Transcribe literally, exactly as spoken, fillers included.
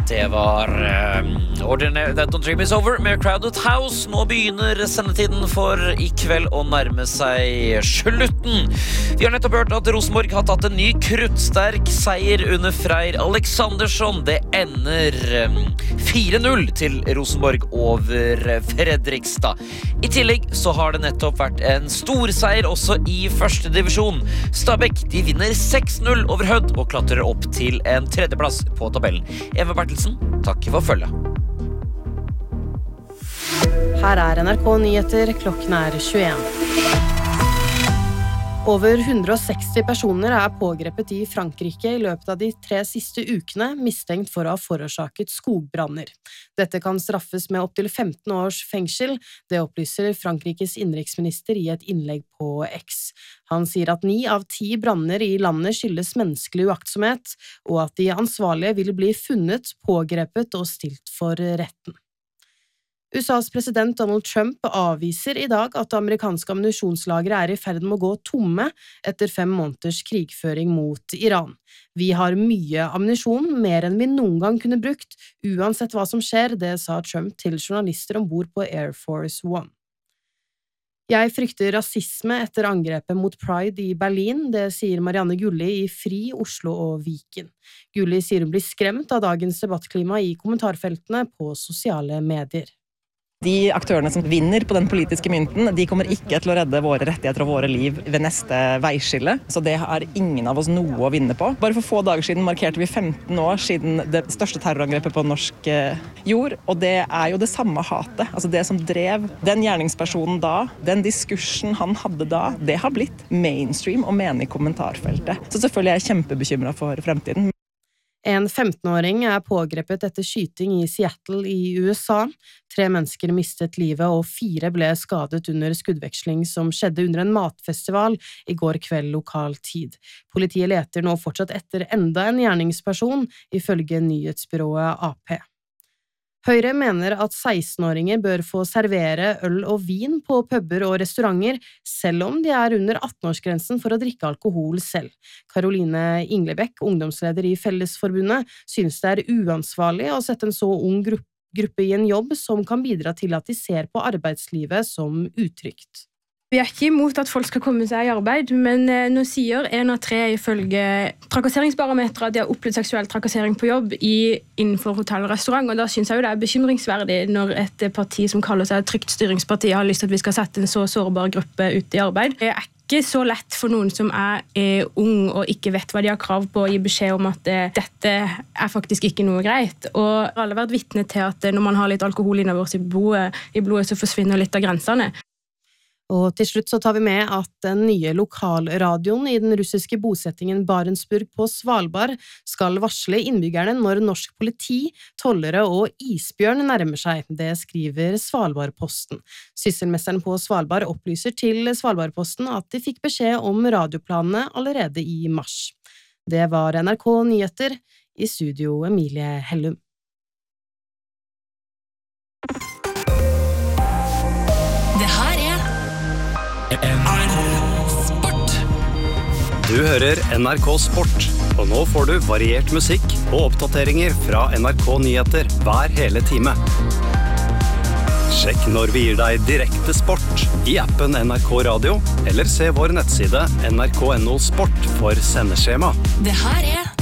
Det var uh, Ordinary That Don't Dream Is Over med Crowded House. Nå begynner sendetiden for i kveld å nærme seg slutten. Vi har nettopp hørt at Rosenborg har tatt en ny kruttsterk seier under Freyr Alexandersson. Det ender um, fire null til Rosenborg over Fredrikstad. I tillegg så har det nettopp vært en stor seier også i første divisjon. Stabæk de vinner seks null over Hødd og klatrer opp til en tredjeplass på tabellen. Eva Bertelsen, takk for følget. Her er N R K Nyheter, klokken er tjueen. Over hundre og seksti personer er pågrepet i Frankrike i løpet av de tre siste ukene, mistenkt for å ha forårsaket skogbranner. Dette kan straffes med opp til femten års fengsel, det opplyser Frankrikes innenriksminister i et innlegg på X. Han sier at ni av ti branner i landet skyldes menneskelig uaktsomhet, og at de ansvarlige vil bli funnet, pågrepet og stilt for retten. U S A's president Donald Trump avviser i dag at amerikanske ammunisjonslagre er i ferd med å gå tomme etter fem måneders krigføring mot Iran. Vi har mye ammunisjon, mer enn vi noen gang kunne brukt, uansett hva som skjer, det sa Trump til journalister ombord på Air Force One. Jeg frykter rasisme etter angrepet mot Pride i Berlin, det sier Marianne Gulli i Fri, Oslo og Viken. Gulli sier hun blir skremt av dagens debattklima i kommentarfeltene på sosiale medier. De aktørene som vinner på den politiske mynten, de kommer ikke til å redde våre rettigheter og våre liv ved neste veiskille. Så det har ingen av oss noe å vinne på. Bare for få dager siden markerte vi femten år siden det største terrorangrepet på norsk jord. Og det er jo det samme hatet. Altså det som drev den gjerningspersonen da, den diskursen han hadde da, det har blitt mainstream og menig i kommentarfeltet. Så selvfølgelig er jeg kjempebekymret for fremtiden. En femtenåring er pågrepet etter skyting i Seattle i U S A. Tre mennesker mistet livet, og fire ble skadet under skuddveksling som skjedde under en matfestival i går kveld lokal tid. Politiet leter nå fortsatt etter enda en gjerningsperson, ifølge nyhetsbyrået A P. Høyre mener at sekstenåringer bør få servere øl og vin på puber og restauranter, selv om de er under atten-årsgrensen for å drikke alkohol selv. Caroline Inglebekk, ungdomsleder i Fellesforbundet, synes det er uansvarlig å sette en så ung gruppe i en jobb som kan bidra til at de ser på arbeidslivet som utrygt. Vi er ikke imot at folk skal komme seg i arbeid, men nå sier en av tre ifølge trakasseringsbarometer at de har opplevd seksuell trakassering på jobb i, innenfor hotell og restaurant, og da synes jeg jo det er bekymringsverdig når et parti som kaller seg et trygt styringsparti har lyst til at vi skal sette en så sårbar gruppe ut i arbeid. Det er ikke så lett for noen som er, er ung og ikke vet hva de har krav på å gi beskjed om at eh, dette er faktisk ikke noe greit. Og alle har vært vitne til at når man har litt alkohol innover i blodet, i blodet så forsvinner litt av grensene. Og til slutt så tar vi med at den nye lokalradioen i den russiske bosettingen Barentsburg på Svalbard skal varsle innbyggerne når norsk politi, tollere og isbjørn nærmer seg. Det skriver Svalbardposten. Sysselmesteren på Svalbard opplyser til Svalbardposten at de fikk beskjed om radioplanene allerede i mars. Det var N R K Nyheter, i studio Emilie Hellum. Sport. Du hører N R K Sport, og nå får du variert musikk og oppdateringer fra N R K Nyheter hver hele time. Sjekk når vi gir deg direkte sport i appen N R K Radio, eller se vår nettside N R K punktum no sport for sendeskjema. Det her er